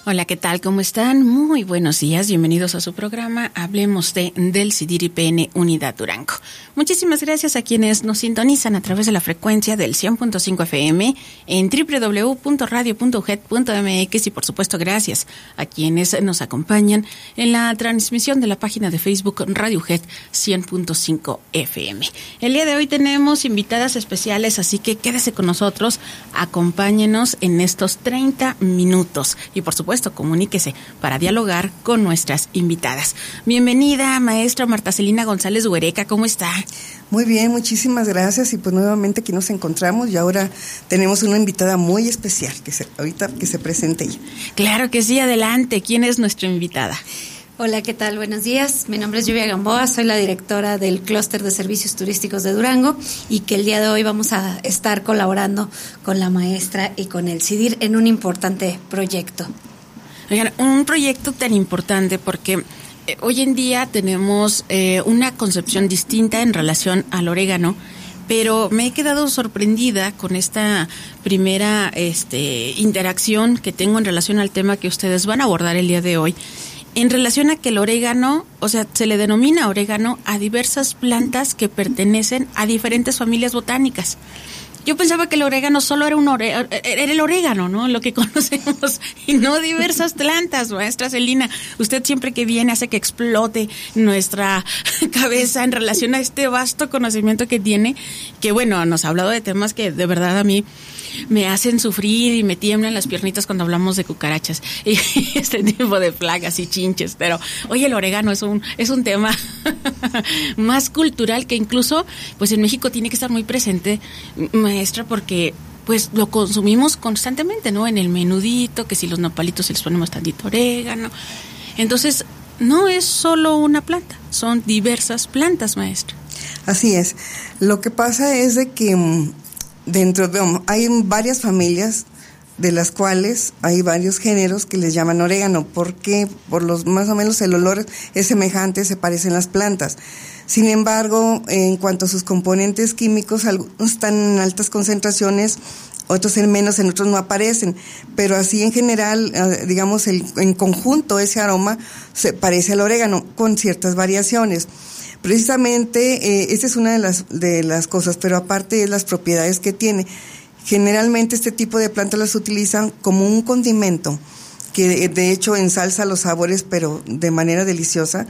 Hola, ¿qué tal? ¿Cómo están? Muy buenos días. Bienvenidos a su programa Hablemos del CIDIR IPN Unidad Durango. Muchísimas gracias a quienes nos sintonizan a través de la frecuencia del 100.5 FM en www.radio.ujed.mx y por supuesto gracias a quienes nos acompañan en la transmisión de la página de Facebook Radio UJED 100.5 FM. El día de hoy tenemos invitadas especiales, así que quédese con nosotros, acompáñenos en estos 30 minutos y por supuesto comuníquese para dialogar con nuestras invitadas. Bienvenida, maestra Marta Celina González Huereca, ¿cómo está? Muy bien, muchísimas gracias y pues nuevamente aquí nos encontramos y ahora tenemos una invitada muy especial ahorita que se presente ella. Claro que sí, adelante. ¿Quién es nuestra invitada? Hola, ¿qué tal? Buenos días. Mi nombre es Lluvia Gamboa, soy la directora del Clúster de Servicios Turísticos de Durango y que el día de hoy vamos a estar colaborando con la maestra y con el CIDIR en un importante proyecto. Oigan, un proyecto tan importante porque hoy en día tenemos una concepción distinta en relación al orégano, pero me he quedado sorprendida con esta primera interacción que tengo en relación al tema que ustedes van a abordar el día de hoy, en relación a que el orégano, o sea, se le denomina orégano a diversas plantas que pertenecen a diferentes familias botánicas. Yo pensaba que el orégano solo era era el orégano, ¿no? Lo que conocemos, y no diversas plantas, maestra Celina. Usted siempre que viene hace que explote nuestra cabeza en relación a este vasto conocimiento que tiene, que bueno, nos ha hablado de temas que de verdad a mí me hacen sufrir y me tiemblan las piernitas cuando hablamos de cucarachas y este tipo de plagas y chinches, pero oye, el orégano es un tema más cultural que incluso pues en México tiene que estar muy presente, maestra, porque pues lo consumimos constantemente, ¿no? En el menudito, que si los nopalitos se les ponemos tantito orégano. Entonces, no es solo una planta, son diversas plantas, maestra. Así es. Lo que pasa es de que hay varias familias de las cuales hay varios géneros que les llaman orégano, porque por los más o menos el olor es semejante, se parecen las plantas. Sin embargo, en cuanto a sus componentes químicos, algunos están en altas concentraciones, otros en menos, en otros no aparecen, pero así en general, digamos, en conjunto ese aroma se parece al orégano con ciertas variaciones. Precisamente, esta es una de las cosas, pero aparte de las propiedades que tiene. Generalmente este tipo de plantas las utilizan como un condimento, que de hecho ensalza los sabores, pero de manera deliciosa,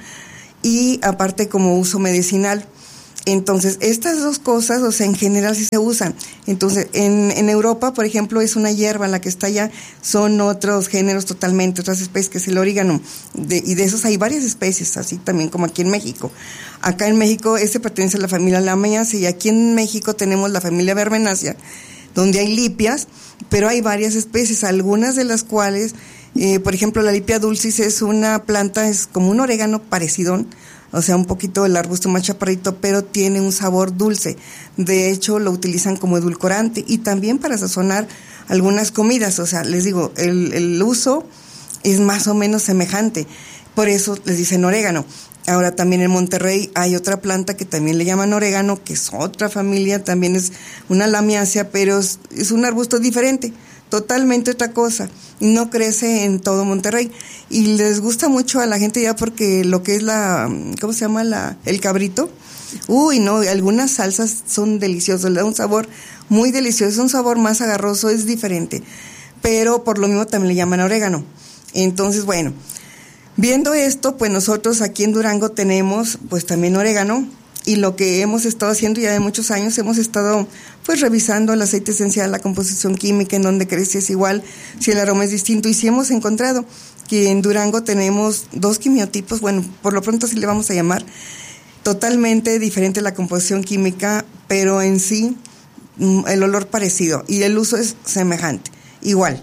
y aparte como uso medicinal. Entonces, estas dos cosas, o sea, en general sí se usan. Entonces, en Europa, por ejemplo, es una hierba, la que está allá, son otros géneros totalmente, otras especies, que es el orégano. Y de esos hay varias especies, así también como aquí en México. Acá en México, pertenece a la familia Lamiaceae, y aquí en México tenemos la familia Verbenácea, donde hay lipias, pero hay varias especies, algunas de las cuales, por ejemplo, la lipia dulcis es una planta, es como un orégano parecidón, o sea, un poquito el arbusto más chaparrito, pero tiene un sabor dulce. De hecho, lo utilizan como edulcorante y también para sazonar algunas comidas. O sea, les digo, el uso es más o menos semejante. Por eso les dicen orégano. Ahora también en Monterrey hay otra planta que también le llaman orégano, que es otra familia, también es una lamiácea, pero es un arbusto diferente. Totalmente otra cosa, y no crece en todo Monterrey, y les gusta mucho a la gente ya porque lo que es ¿cómo se llama? El cabrito, no, algunas salsas son deliciosas, le da un sabor muy delicioso, es un sabor más agarroso, es diferente, pero por lo mismo también le llaman orégano. Entonces, bueno, viendo esto, pues nosotros aquí en Durango tenemos pues también orégano, y lo que hemos estado haciendo ya de muchos años, hemos estado pues revisando el aceite esencial, la composición química, en dónde crece, es igual, si el aroma es distinto, y sí hemos encontrado que en Durango tenemos 2 quimiotipos, bueno, por lo pronto así le vamos a llamar, totalmente diferente la composición química, pero en sí el olor parecido, y el uso es semejante, igual.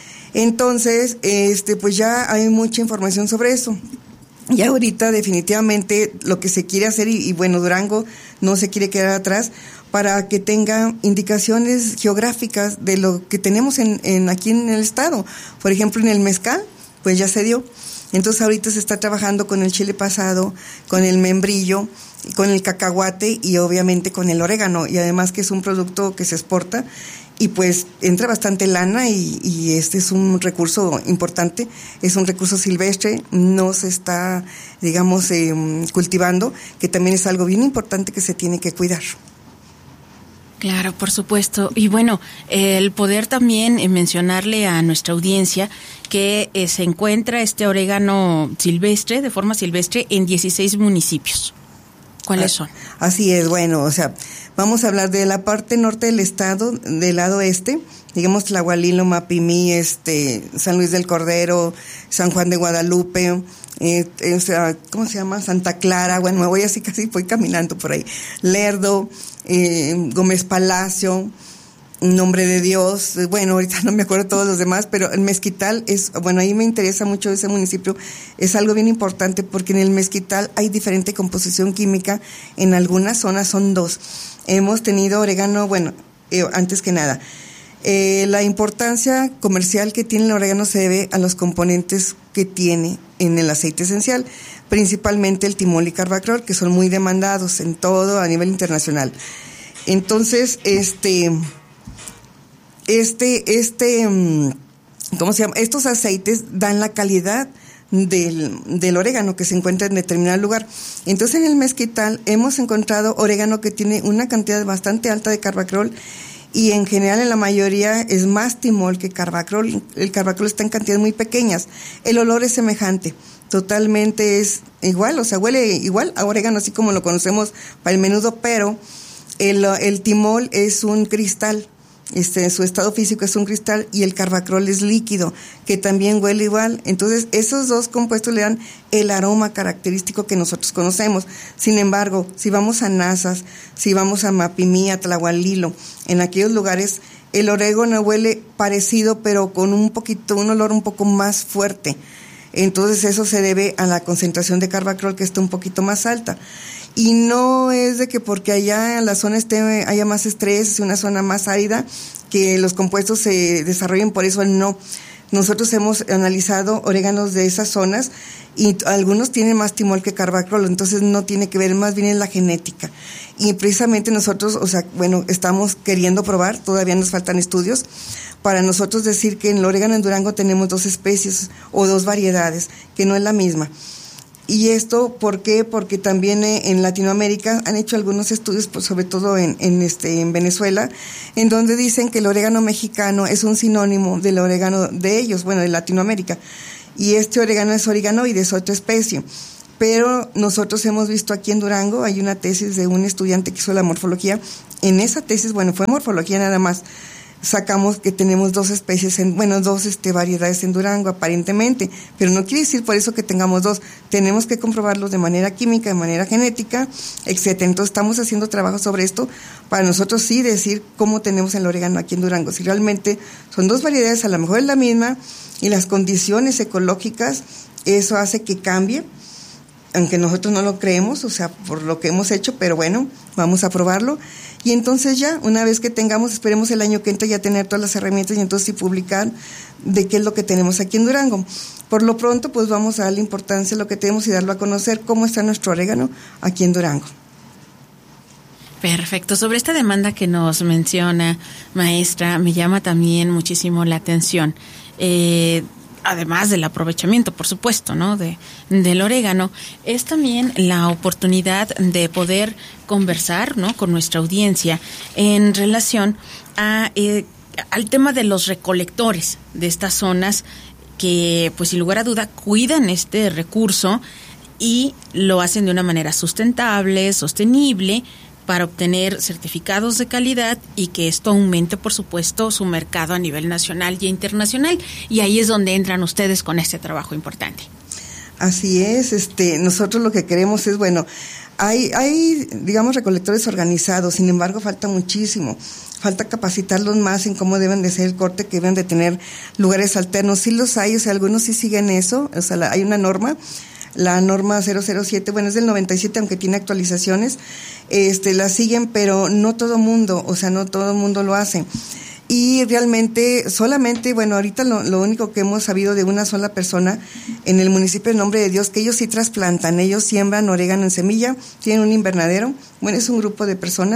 Entonces, pues ya hay mucha información sobre eso. Y ahorita definitivamente lo que se quiere hacer, y bueno, Durango no se quiere quedar atrás, para que tenga indicaciones geográficas de lo que tenemos aquí en el estado. Por ejemplo, en el mezcal, pues ya se dio. Entonces ahorita se está trabajando con el chile pasado, con el membrillo, con el cacahuate y obviamente con el orégano. Y además que es un producto que se exporta y pues entra bastante lana y este es un recurso importante, es un recurso silvestre, no se está, digamos, cultivando, que también es algo bien importante que se tiene que cuidar. Claro, por supuesto. Y bueno, el poder también mencionarle a nuestra audiencia que se encuentra este orégano silvestre, de forma silvestre, en 16 municipios. ¿Cuáles son? Así es, bueno, o sea, vamos a hablar de la parte norte del estado, del lado este, digamos Tlahualilo, Mapimí, San Luis del Cordero, San Juan de Guadalupe, o sea, ¿cómo se llama? Santa Clara, bueno, me voy así, casi voy caminando por ahí, Lerdo, Gómez Palacio, Nombre de Dios, bueno, ahorita no me acuerdo todos los demás, pero el Mezquital es, bueno, ahí me interesa mucho ese municipio, es algo bien importante porque en el Mezquital hay diferente composición química, en algunas zonas son 2. Hemos tenido orégano, bueno, antes que nada, la importancia comercial que tiene el orégano se debe a los componentes que tiene en el aceite esencial, principalmente el timol y carbacrol, que son muy demandados en todo a nivel internacional. Entonces, ¿cómo se llama? Estos aceites dan la calidad del orégano que se encuentra en determinado lugar. Entonces, en el Mezquital hemos encontrado orégano que tiene una cantidad bastante alta de carbacrol y en general en la mayoría es más timol que carbacrol. El carbacrol está en cantidades muy pequeñas. El olor es semejante, totalmente es igual, o sea, huele igual a orégano así como lo conocemos para el menudo, pero el timol es un cristal. Su estado físico es un cristal y el carbacrol es líquido, que también huele igual. Entonces, esos dos compuestos le dan el aroma característico que nosotros conocemos. Sin embargo, si vamos a Nazas, si vamos a Mapimí, a Tlahualilo, en aquellos lugares, el orégano huele parecido, pero con un olor un poco más fuerte. Entonces, eso se debe a la concentración de carbacrol que está un poquito más alta. Y no es de que porque allá en la zona haya más estrés, es una zona más árida, que los compuestos se desarrollen, por eso no. Nosotros hemos analizado oréganos de esas zonas y algunos tienen más timol que carbacrol, entonces no tiene que ver, más bien en la genética. Y precisamente nosotros, o sea, bueno, estamos queriendo probar, todavía nos faltan estudios, para nosotros decir que en el orégano en Durango tenemos 2 especies o 2 variedades, que no es la misma. Y esto, ¿por qué? Porque también en Latinoamérica han hecho algunos estudios, pues, sobre todo en Venezuela, en donde dicen que el orégano mexicano es un sinónimo del orégano de ellos, bueno, de Latinoamérica. Y este orégano es origanoide, es otra especie. Pero nosotros hemos visto aquí en Durango, hay una tesis de un estudiante que hizo la morfología. En esa tesis, bueno, fue morfología nada más, sacamos que tenemos 2 especies, 2 variedades en Durango aparentemente, pero no quiere decir por eso que tengamos 2, tenemos que comprobarlos de manera química, de manera genética, etcétera. Entonces estamos haciendo trabajo sobre esto para nosotros sí decir cómo tenemos el orégano aquí en Durango, si realmente son 2 variedades, a lo mejor es la misma, y las condiciones ecológicas, eso hace que cambie, aunque nosotros no lo creemos, o sea, por lo que hemos hecho, pero bueno, vamos a probarlo. Y entonces ya, una vez que tengamos, esperemos el año que entra ya tener todas las herramientas y entonces sí publicar de qué es lo que tenemos aquí en Durango. Por lo pronto, pues vamos a darle importancia a lo que tenemos y darlo a conocer cómo está nuestro orégano aquí en Durango. Perfecto. Sobre esta demanda que nos menciona, maestra, me llama también muchísimo la atención. Además del aprovechamiento, por supuesto, ¿no? Del orégano, es también la oportunidad de poder conversar, ¿no? Con nuestra audiencia en relación al tema de los recolectores de estas zonas que, pues sin lugar a duda, cuidan este recurso y lo hacen de una manera sustentable, sostenible, para obtener certificados de calidad y que esto aumente, por supuesto, su mercado a nivel nacional y internacional. Y ahí es donde entran ustedes con este trabajo importante. Así es, nosotros lo que queremos es, bueno, hay digamos, recolectores organizados, sin embargo, falta muchísimo. Falta capacitarlos más en cómo deben de ser el corte, que deben de tener lugares alternos. Sí los hay, o sea, algunos sí siguen eso, o sea, hay una norma. La norma 007, bueno, es del 97, aunque tiene actualizaciones, la siguen, pero no todo mundo, o sea, no todo mundo lo hace. Y realmente, solamente, bueno, ahorita lo único que hemos sabido de una sola persona en el municipio de Nombre de Dios, que ellos sí trasplantan, ellos siembran orégano en semilla, tienen un invernadero, bueno, es un grupo de personas,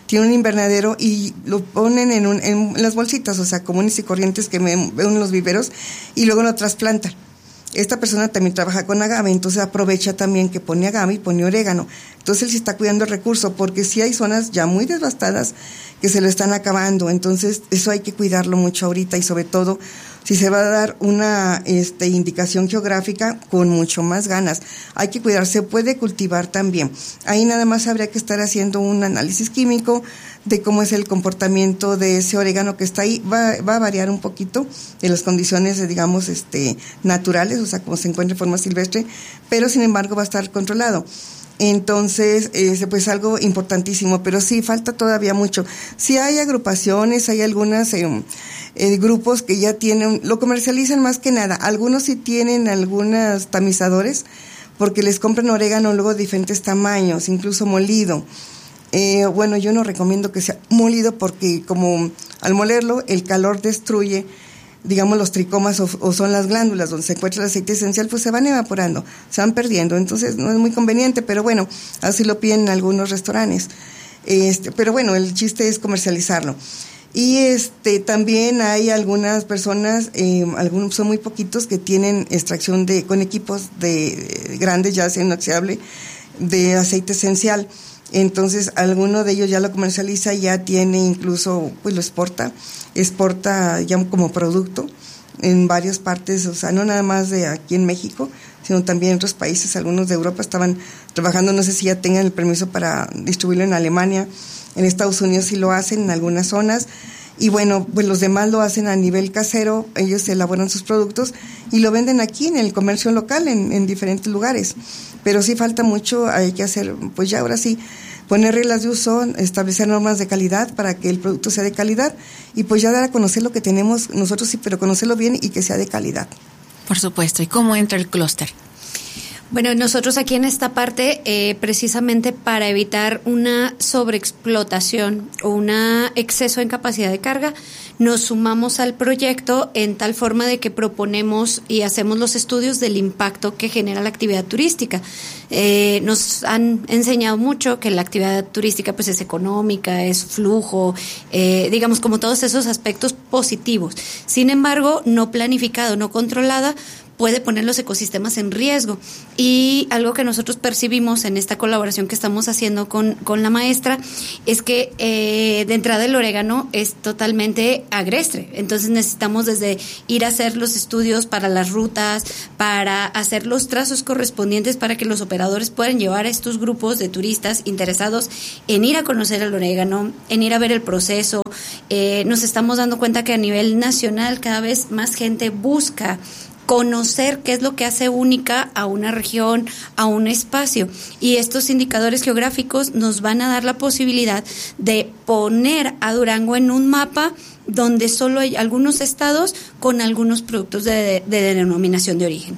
tiene un invernadero y lo ponen en las bolsitas, o sea, comunes y corrientes que veo en los viveros, y luego lo trasplanta. Esta persona también trabaja con agave, entonces aprovecha también que pone agave y pone orégano. Entonces él sí está cuidando el recurso, porque sí hay zonas ya muy devastadas que se lo están acabando. Entonces eso hay que cuidarlo mucho ahorita, y sobre todo si se va a dar una indicación geográfica, con mucho más ganas. Hay que cuidarse, puede cultivar también. Ahí nada más habría que estar haciendo un análisis químico de cómo es el comportamiento de ese orégano que está ahí. Va a variar un poquito de las condiciones, digamos, naturales, o sea, como se encuentra en forma silvestre, pero sin embargo va a estar controlado. Entonces, pues algo importantísimo, pero sí, falta todavía mucho. Sí hay agrupaciones, hay algunas grupos que ya tienen, lo comercializan más que nada. Algunos sí tienen algunos tamizadores, porque les compran orégano luego de diferentes tamaños, incluso molido. Bueno, yo no recomiendo que sea molido, porque como al molerlo, el calor destruye, digamos, los tricomas o son las glándulas donde se encuentra el aceite esencial, pues se van evaporando, se van perdiendo. Entonces no es muy conveniente, pero bueno, así lo piden en algunos restaurantes. Pero bueno, el chiste es comercializarlo. Y también hay algunas personas, algunos son muy poquitos, que tienen extracción con equipos de grandes, ya sea inoxidable, de aceite esencial. Entonces alguno de ellos ya lo comercializa, ya tiene incluso, pues lo exporta ya como producto en varias partes, o sea, no nada más de aquí en México, sino también en otros países. Algunos de Europa estaban trabajando, no sé si ya tengan el permiso para distribuirlo en Alemania, en Estados Unidos sí lo hacen en algunas zonas, y bueno, pues los demás lo hacen a nivel casero. Ellos elaboran sus productos y lo venden aquí en el comercio local, en diferentes lugares. Pero sí falta mucho, hay que hacer, pues ya ahora sí, poner reglas de uso, establecer normas de calidad para que el producto sea de calidad, y pues ya dar a conocer lo que tenemos nosotros, sí, pero conocerlo bien y que sea de calidad. Por supuesto. ¿Y cómo entra el clúster? Bueno, nosotros aquí en esta parte, precisamente para evitar una sobreexplotación o un exceso en capacidad de carga, nos sumamos al proyecto en tal forma de que proponemos y hacemos los estudios del impacto que genera la actividad turística. Nos han enseñado mucho que la actividad turística pues es económica, es flujo, digamos, como todos esos aspectos positivos. Sin embargo, no planificado, no controlada, puede poner los ecosistemas en riesgo. Y algo que nosotros percibimos en esta colaboración que estamos haciendo con la maestra es que de entrada el orégano es totalmente agreste. Entonces necesitamos desde ir a hacer los estudios para las rutas, para hacer los trazos correspondientes para que los operadores puedan llevar a estos grupos de turistas interesados en ir a conocer el orégano, en ir a ver el proceso. Nos estamos dando cuenta que a nivel nacional cada vez más gente busca conocer qué es lo que hace única a una región, a un espacio, y estos indicadores geográficos nos van a dar la posibilidad de poner a Durango en un mapa donde solo hay algunos estados con algunos productos de denominación de origen.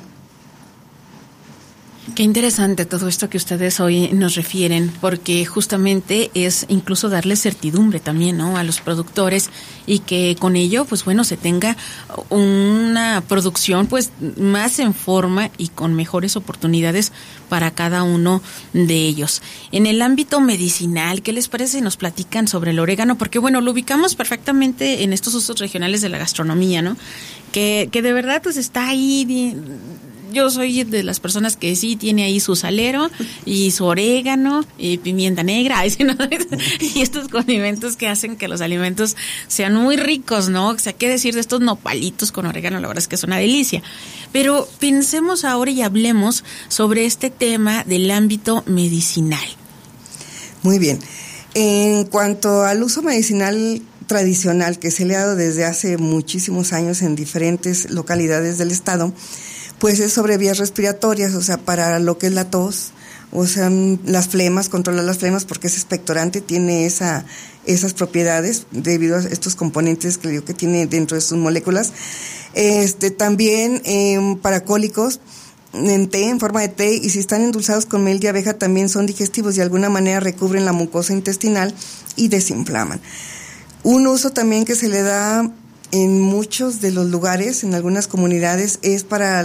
Qué interesante todo esto que ustedes hoy nos refieren, porque justamente es incluso darle certidumbre también, ¿no?, a los productores, y que con ello, pues bueno, se tenga una producción pues más en forma y con mejores oportunidades para cada uno de ellos. En el ámbito medicinal, ¿qué les parece si nos platican sobre el orégano? Porque bueno, lo ubicamos perfectamente en estos usos regionales de la gastronomía, ¿no? Que de verdad pues está ahí. Yo soy de las personas que sí tiene ahí su salero y su orégano y pimienta negra, y estos condimentos que hacen que los alimentos sean muy ricos, ¿no? O sea, ¿qué decir de estos nopalitos con orégano? La verdad es que es una delicia. Pero pensemos ahora y hablemos sobre este tema del ámbito medicinal. Muy bien. En cuanto al uso medicinal tradicional que se le ha dado desde hace muchísimos años en diferentes localidades del estado, pues es sobre vías respiratorias, o sea, para lo que es la tos, o sea, las flemas, controlar las flemas, porque es expectorante, tiene esas propiedades debido a estos componentes que tiene dentro de sus moléculas. También para cólicos, en té, en forma de té, y si están endulzados con miel de abeja también son digestivos, de alguna manera recubren la mucosa intestinal y desinflaman. Un uso también que se le da en muchos de los lugares, en algunas comunidades, es para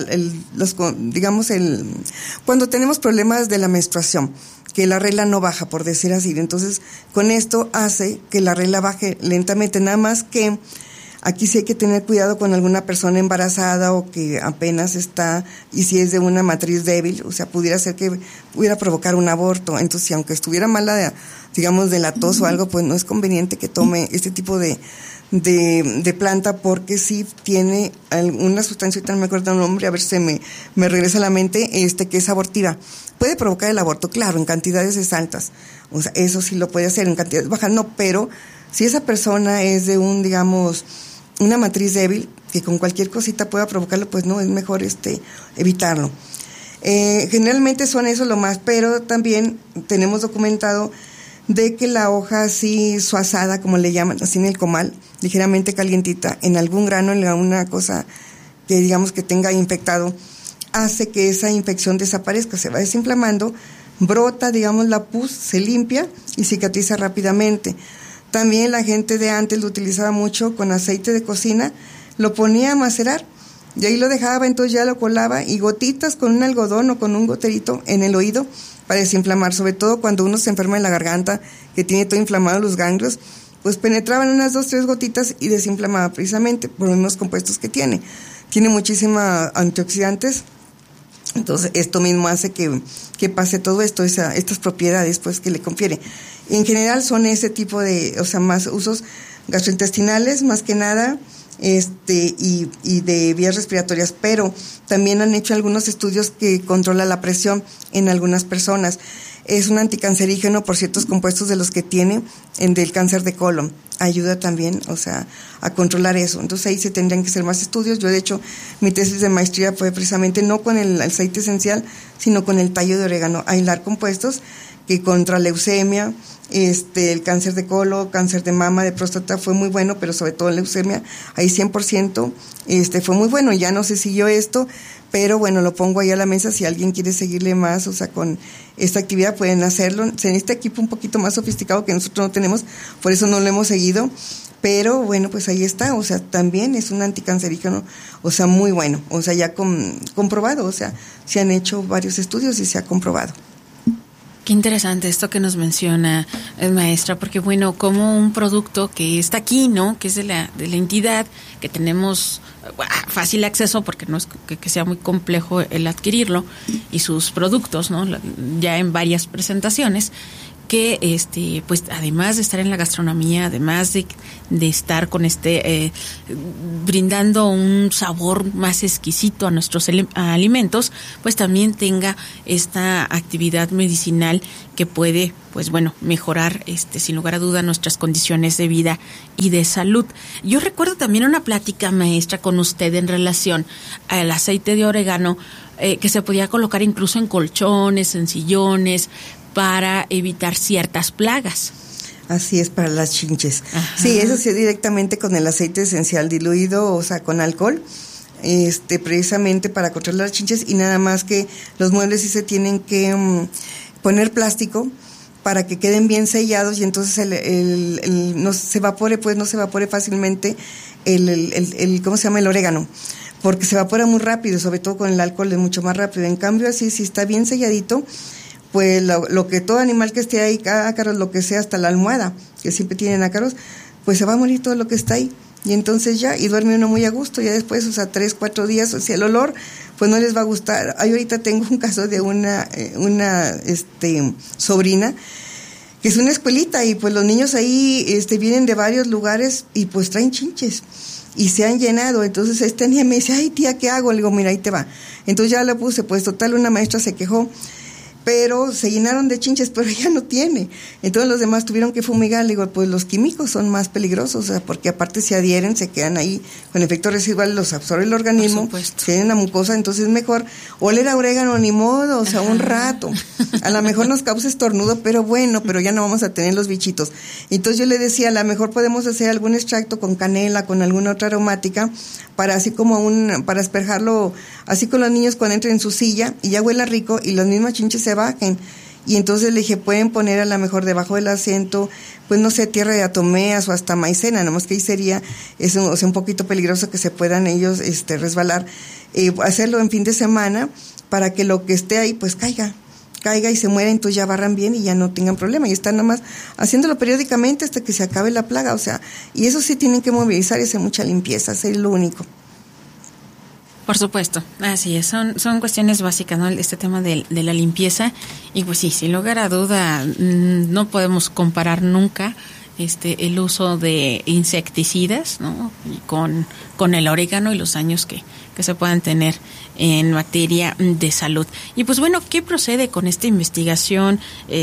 cuando tenemos problemas de la menstruación, que la regla no baja, por decir así. Entonces, con esto hace que la regla baje lentamente, nada más que aquí sí hay que tener cuidado con alguna persona embarazada o que apenas está, y si es de una matriz débil, o sea, pudiera ser que pudiera provocar un aborto. Entonces, si aunque estuviera mala, digamos, de la tos o algo, pues no es conveniente que tome este tipo de planta, porque sí tiene alguna sustancia, ahorita no me acuerdo el nombre, a ver si me regresa a la mente, que es abortiva. Puede provocar el aborto, claro, en cantidades altas. O sea, eso sí lo puede hacer, en cantidades bajas no, pero si esa persona es de una matriz débil, que con cualquier cosita pueda provocarlo, pues no, es mejor evitarlo. Generalmente son eso lo más, pero también tenemos documentado de que la hoja así suazada, como le llaman, así en el comal, ligeramente calientita, en algún grano, en alguna cosa que digamos que tenga infectado, hace que esa infección desaparezca, se va desinflamando, brota, digamos, la pus, se limpia y cicatriza rápidamente. También la gente de antes lo utilizaba mucho con aceite de cocina, lo ponía a macerar y ahí lo dejaba, entonces ya lo colaba y gotitas con un algodón o con un goterito en el oído para desinflamar, sobre todo cuando uno se enferma en la garganta, que tiene todo inflamado los ganglios, pues penetraban unas 2-3 gotitas y desinflamaba precisamente por los mismos compuestos que tiene. Tiene muchísimas antioxidantes, entonces esto mismo hace que pase todo esto, estas propiedades pues que le confiere. En general son ese tipo de, más usos gastrointestinales, más que nada, y de vías respiratorias, pero también han hecho algunos estudios que controla la presión en algunas personas. Es un anticancerígeno por ciertos compuestos de los que tiene del cáncer de colon. Ayuda también, a controlar eso. Entonces ahí se tendrían que hacer más estudios. Yo, de hecho, mi tesis de maestría fue precisamente no con el aceite esencial, sino con el tallo de orégano, aislar compuestos que contra leucemia, el cáncer de colon, cáncer de mama, de próstata fue muy bueno, pero sobre todo leucemia, ahí 100%, fue muy bueno. Ya no se siguió esto, pero bueno, lo pongo ahí a la mesa, si alguien quiere seguirle más, con esta actividad pueden hacerlo. Se necesita equipo un poquito más sofisticado que nosotros no tenemos, por eso no lo hemos seguido, pero bueno, pues ahí está, también es un anticancerígeno, muy bueno, ya comprobado, se han hecho varios estudios y se ha comprobado. Qué interesante esto que nos menciona, maestra, porque bueno, como un producto que está aquí, ¿no? Que es de la entidad, que tenemos fácil acceso, porque no es que sea muy complejo el adquirirlo, y sus productos, ¿no? Ya en varias presentaciones, que pues además de estar en la gastronomía, además de estar con brindando un sabor más exquisito a nuestros alimentos, pues también tenga esta actividad medicinal que puede, pues bueno, mejorar sin lugar a duda nuestras condiciones de vida y de salud. Yo recuerdo también una plática, maestra, con usted en relación al aceite de orégano, que se podía colocar incluso en colchones, en sillones, para evitar ciertas plagas. Así es, para las chinches. Ajá. Sí, eso sí, directamente con el aceite esencial diluido, con alcohol, precisamente para controlar las chinches, y nada más que los muebles sí se tienen que poner plástico para que queden bien sellados y entonces no se evapore fácilmente ¿cómo se llama? El orégano, porque se evapora muy rápido, sobre todo con el alcohol es mucho más rápido. En cambio, así, si está bien selladito, pues lo que todo animal que esté ahí, ácaros, lo que sea, hasta la almohada, que siempre tienen ácaros, pues se va a morir todo lo que está ahí. Y entonces y duerme uno muy a gusto, ya después, 3-4 días, el olor, pues no les va a gustar. Ahorita tengo un caso de una sobrina, que es una escuelita, y pues los niños ahí, vienen de varios lugares, y pues traen chinches, y se han llenado. Entonces esta niña me dice, ay tía, ¿qué hago? Le digo, mira, ahí te va. Entonces ya la puse, pues total, una maestra se quejó, pero se llenaron de chinches, pero ella no tiene. Entonces los demás tuvieron que fumigar. Le digo, pues los químicos son más peligrosos, porque aparte se adhieren, se quedan ahí con efectos residuales, los absorbe el organismo, se llena la mucosa, entonces es mejor oler a orégano, ni modo, un rato. A lo mejor nos causa estornudo, pero bueno, pero ya no vamos a tener los bichitos. Entonces yo le decía, a lo mejor podemos hacer algún extracto con canela, con alguna otra aromática, para así como para asperjarlo, así con los niños cuando entren en su silla, y ya huela rico, y las mismas chinches se bajen. Y entonces le dije, pueden poner a lo mejor debajo del asiento, pues no sé, tierra de atomeas o hasta maicena, nomás que ahí sería un poquito peligroso que se puedan ellos resbalar. Hacerlo en fin de semana para que lo que esté ahí pues caiga y se muera, entonces ya barran bien y ya no tengan problema, y están nada más haciéndolo periódicamente hasta que se acabe la plaga, o sea, y eso sí tienen que movilizar y hacer mucha limpieza, eso es lo único. Por supuesto, así es, son cuestiones básicas, ¿no? Este tema de la limpieza, y pues sí, sin lugar a duda, no podemos comparar nunca el uso de insecticidas, ¿no? con el orégano y los años que se puedan tener en materia de salud. Y pues bueno, ¿qué procede con esta investigación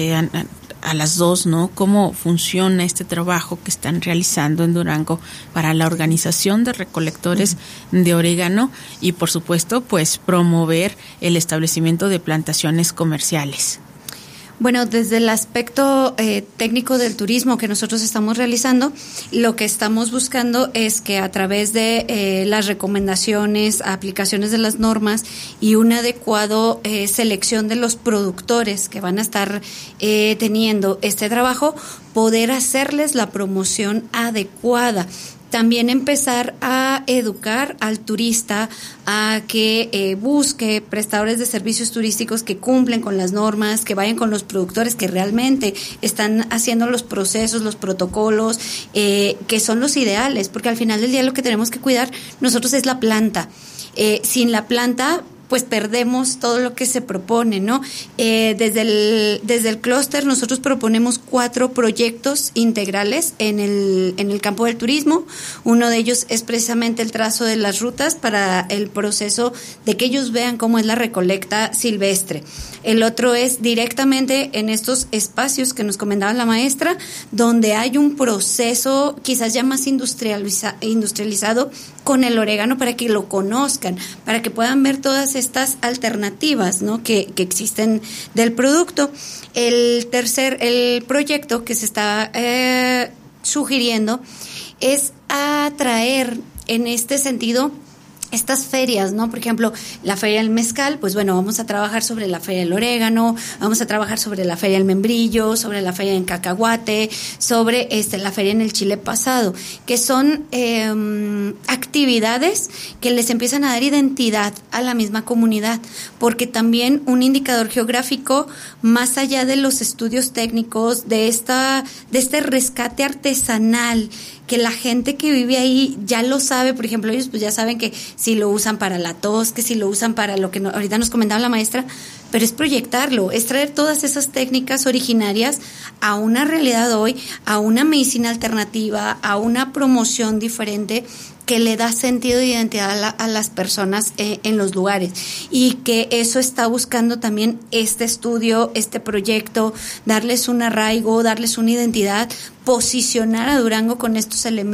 a las dos, ¿no? ¿Cómo funciona este trabajo que están realizando en Durango para la organización de recolectores de orégano y por supuesto pues promover el establecimiento de plantaciones comerciales? Bueno, desde el aspecto técnico del turismo que nosotros estamos realizando, lo que estamos buscando es que a través de las recomendaciones, aplicaciones de las normas y una adecuada selección de los productores que van a estar teniendo este trabajo, poder hacerles la promoción adecuada. También empezar a educar al turista a que busque prestadores de servicios turísticos que cumplen con las normas, que vayan con los productores que realmente están haciendo los procesos, los protocolos, que son los ideales, porque al final del día lo que tenemos que cuidar nosotros es la planta. Sin la planta pues perdemos todo lo que se propone, ¿no? Desde el clúster nosotros proponemos 4 proyectos integrales en el campo del turismo. Uno de ellos es precisamente el trazo de las rutas para el proceso de que ellos vean cómo es la recolecta silvestre. El otro es directamente en estos espacios que nos comentaba la maestra, donde hay un proceso quizás ya más industrializado con el orégano para que lo conozcan, para que puedan ver todas estas alternativas, ¿no? que existen del producto. El proyecto que se está sugiriendo es atraer en este sentido estas ferias, ¿no? Por ejemplo, la feria del mezcal, pues bueno, vamos a trabajar sobre la feria del orégano, vamos a trabajar sobre la feria del membrillo, sobre la feria en cacahuate, sobre la feria en el chile pasado, que son actividades que les empiezan a dar identidad a la misma comunidad, porque también un indicador geográfico, más allá de los estudios técnicos, de este rescate artesanal, que la gente que vive ahí ya lo sabe. Por ejemplo, ellos pues ya saben que si lo usan para la tos, que si lo usan para lo que ahorita nos comentaba la maestra, pero es proyectarlo, es traer todas esas técnicas originarias a una realidad hoy, a una medicina alternativa, a una promoción diferente que le da sentido de identidad a las personas en los lugares, y que eso está buscando también este estudio, este proyecto, darles un arraigo, darles una identidad, posicionar a Durango con estos elementos